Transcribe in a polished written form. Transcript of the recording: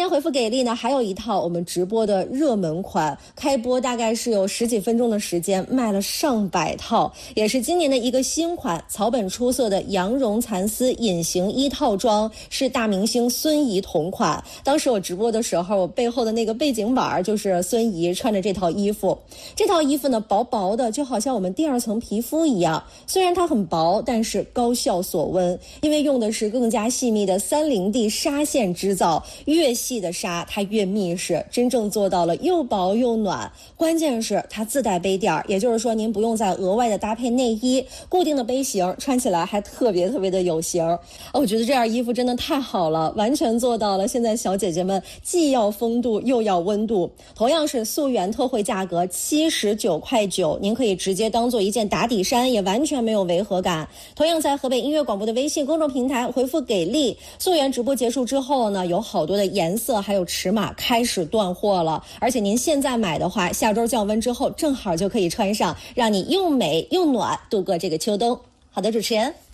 天回复给力呢，还有一套我们直播的热门款，开播大概是有10几分钟的时间，卖了上百套，也是今年的一个新款，草本出色的羊绒蚕丝隐形衣套装，是大明星孙怡同款。当时我直播的时候，我背后的那个背景板就是孙怡穿着这套衣服。这套衣服呢，薄薄的，就好像我们第2层皮肤一样，虽然它很薄，但是高效锁温，因为用的是更加细密的30D 纱线织造，越细的纱它越密实，真正做到了又薄又暖。关键是它自带杯垫，也就是说您不用再额外的搭配内衣，固定的杯型，穿起来还特别的有型。我觉得这件衣服真的太好了，完全做到了现在小姐姐们既要风度又要温度。同样是溯源特惠价格79.9块，您可以直接当做一件打底衫，也完全没有违和感。同样在河北音乐广播的微信公众平台回复给力，溯源直播结束之后呢，有好多的颜色还有尺码开始断货了，而且您现在买的话，下周降温之后正好就可以穿上，让你又美又暖度过这个秋冬。好的，主持人。